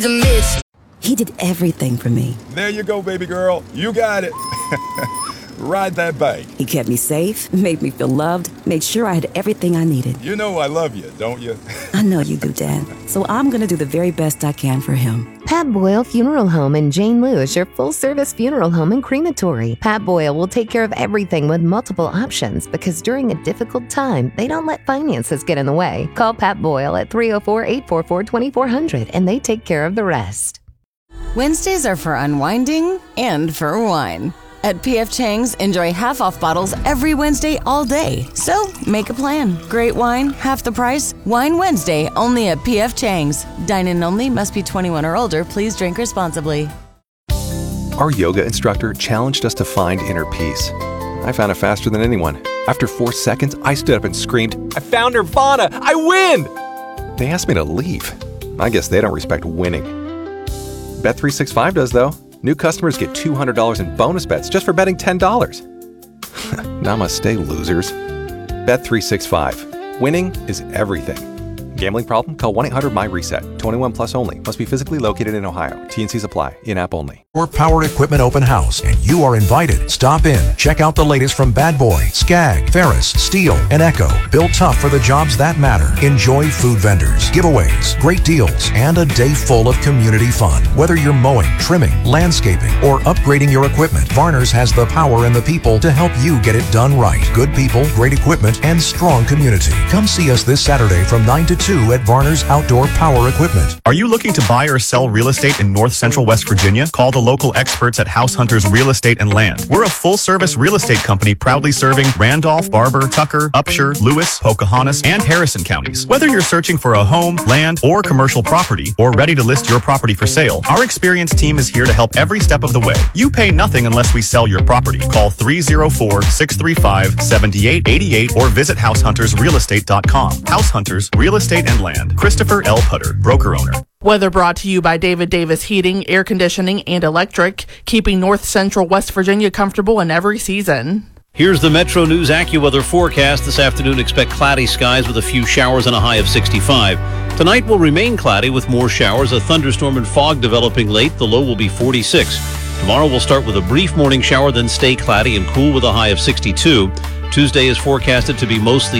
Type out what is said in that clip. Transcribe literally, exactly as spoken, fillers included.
He did everything for me. There you go, baby girl. You got it. Ride that bike. He kept me safe, made me feel loved, made sure I had everything I needed. You know I love you, don't you? I know you do, Dad. So I'm going to do the very best I can for him. Pat Boyle Funeral Home in Jane Lewis, your full-service funeral home and crematory. Pat Boyle will take care of everything with multiple options because during a difficult time, they don't let finances get in the way. Call Pat Boyle at three oh four, eight four four, two four zero zero and they take care of the rest. Wednesdays are for unwinding and for wine. At P F Chang's, enjoy half-off bottles every Wednesday all day. So, make a plan. Great wine, half the price. Wine Wednesday, only at P F Chang's. Dine-in only, must be twenty-one or older. Please drink responsibly. Our yoga instructor challenged us to find inner peace. I found it faster than anyone. After four seconds, I stood up and screamed, "I found Nirvana! I win!" They asked me to leave. I guess they don't respect winning. Bet three sixty-five does, though. New customers get two hundred dollars in bonus bets just for betting ten dollars. Namaste, losers. Bet three sixty-five. Winning is everything. Gambling problem? Call one eight hundred M Y reset. twenty-one plus only. Must be physically located in Ohio. T and Cs apply. In-app only. Or Power Equipment Open House, and you are invited. Stop in. Check out the latest from Bad Boy, Skag, Ferris, Steel, and Echo. Built tough for the jobs that matter. Enjoy food vendors, giveaways, great deals, and a day full of community fun. Whether you're mowing, trimming, landscaping, or upgrading your equipment, Varner's has the power and the people to help you get it done right. Good people, great equipment, and strong community. Come see us this Saturday from nine to two at Varner's Outdoor Power Equipment. Are you looking to buy or sell real estate in North Central West Virginia? Call the local experts at House Hunters Real Estate and Land. We're a full-service real estate company proudly serving Randolph, Barber, Tucker, Upshur, Lewis, Pocahontas, and Harrison counties. Whether you're searching for a home, land, or commercial property, or ready to list your property for sale, our experienced team is here to help every step of the way. You pay nothing unless we sell your property. Call three oh four, six three five, seven eight eight eight or visit house hunters real estate dot com. House Hunters Real Estate and Land. Christopher L. Putter, broker owner. Weather brought to you by David Davis Heating, Air Conditioning, and Electric, keeping North Central West Virginia comfortable in every season. Here's the Metro News AccuWeather forecast. This afternoon, expect cloudy skies with a few showers and a high of sixty-five. Tonight will remain cloudy with more showers, a thunderstorm and fog developing late. The low will be forty-six. Tomorrow will start with a brief morning shower, then stay cloudy and cool with a high of sixty-two. Tuesday is forecasted to be mostly